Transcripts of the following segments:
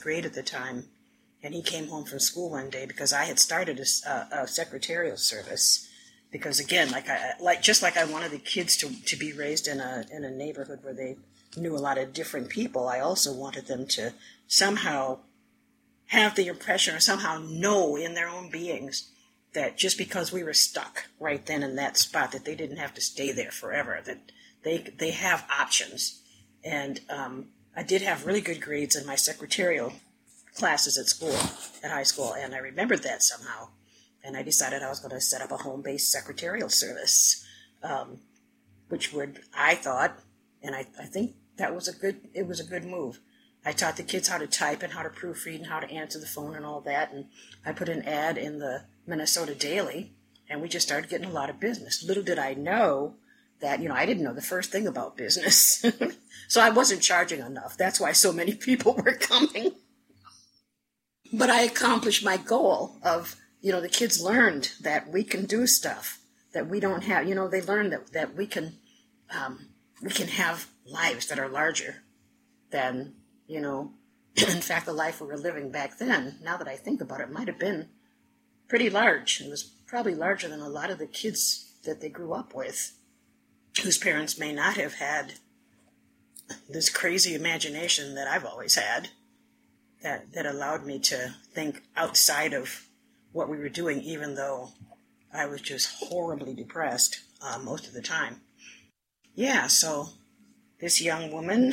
grade at the time, and he came home from school one day because I had started a secretarial service. Because again, just like I wanted the kids to be raised in a neighborhood where they knew a lot of different people, I also wanted them to somehow have the impression or somehow know in their own beings that just because we were stuck right then in that spot, that they didn't have to stay there forever, that they have options. And I did have really good grades in my secretarial classes at school, at high school, and I remembered that somehow. And I decided I was going to set up a home-based secretarial service, which would, I thought, and I think it was a good move. I taught the kids how to type and how to proofread and how to answer the phone and all that. And I put an ad in the Minnesota Daily, and we just started getting a lot of business. Little did I know that, I didn't know the first thing about business. So I wasn't charging enough. That's why so many people were coming. But I accomplished my goal of, the kids learned that we can do stuff that we don't have. They learned that we can have lives that are larger than, in fact, the life we were living back then, now that I think about it, might have been pretty large. It was probably larger than a lot of the kids that they grew up with, whose parents may not have had this crazy imagination that I've always had, that allowed me to think outside of what we were doing, even though I was just horribly depressed most of the time. Yeah, so this young woman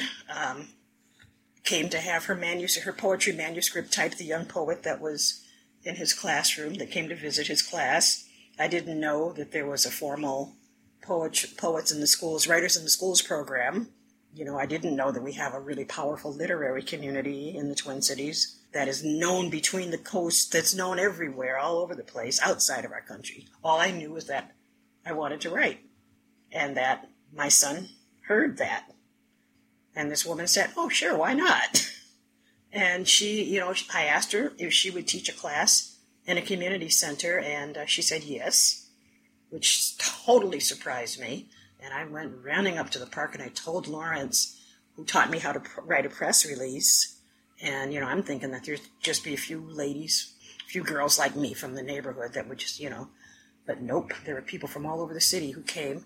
came to have her poetry manuscript typed, the young poet that was in his classroom that came to visit his class. I didn't know that there was a formal poets in the schools, writers in the schools program. I didn't know that we have a really powerful literary community in the Twin Cities that is known between the coasts, that's known everywhere, all over the place, outside of our country. All I knew was that I wanted to write, and that my son heard that. And this woman said, oh, sure, why not? And she, I asked her if she would teach a class in a community center, and she said yes, which totally surprised me. And I went running up to the park, and I told Lawrence, who taught me how to write a press release. And, I'm thinking that there's just be a few girls like me from the neighborhood that would just, but nope, there were people from all over the city who came.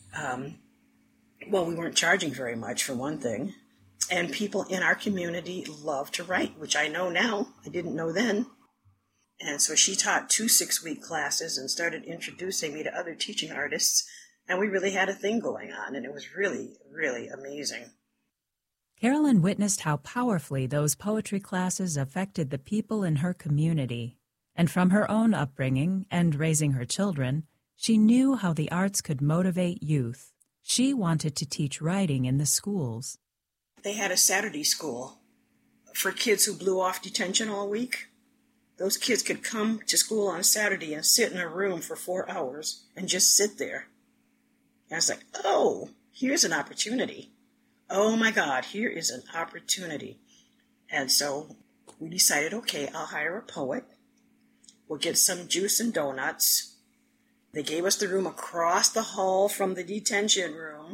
We weren't charging very much, for one thing. And people in our community love to write, which I know now. I didn't know then. And so she taught 2 6-week classes and started introducing me to other teaching artists. And we really had a thing going on, and it was really, really amazing. Carolyn witnessed how powerfully those poetry classes affected the people in her community. And from her own upbringing and raising her children, she knew how the arts could motivate youth. She wanted to teach writing in the schools. They had a Saturday school for kids who blew off detention all week. Those kids could come to school on Saturday and sit in a room for 4 hours and just sit there. And I was like, oh, here's an opportunity. Oh my God, here is an opportunity. And so we decided, okay, I'll hire a poet. We'll get some juice and donuts. They gave us the room across the hall from the detention room.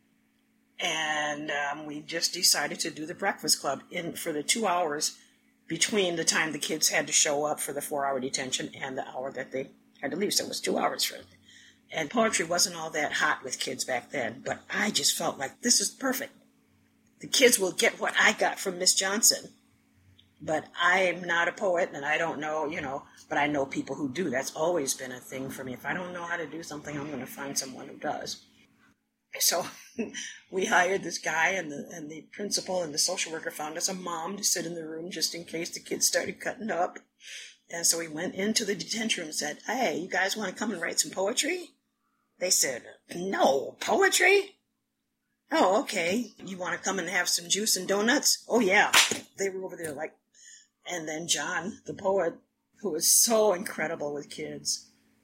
And we just decided to do the breakfast club for the 2 hours between the time the kids had to show up for the 4-hour detention and the hour that they had to leave. So it was 2 hours for it. And poetry wasn't all that hot with kids back then, but I just felt like this is perfect. The kids will get what I got from Miss Johnson. But I am not a poet, and I don't know, but I know people who do. That's always been a thing for me. If I don't know how to do something, I'm going to find someone who does. So we hired this guy, and the principal and the social worker found us a mom to sit in the room just in case the kids started cutting up. And so we went into the detention room and said, hey, you guys want to come and write some poetry? They said, no, poetry? Oh, okay. You want to come and have some juice and donuts? Oh, yeah. They were over there like, and then John, the poet, who was so incredible with kids,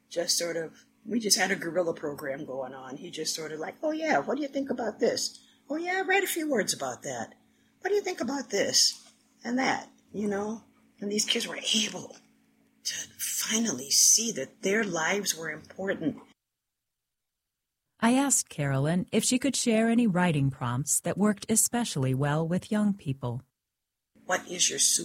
we just had a guerrilla program going on. He just sort of like, oh, yeah, what do you think about this? Oh, yeah, write a few words about that. What do you think about this and that, And these kids were able to finally see that their lives were important. I asked Carolyn if she could share any writing prompts that worked especially well with young people. What is your